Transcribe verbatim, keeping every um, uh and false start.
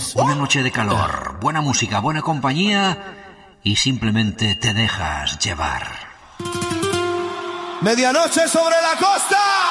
Una noche de calor, buena música, buena compañía y simplemente te dejas llevar. Medianoche sobre la costa.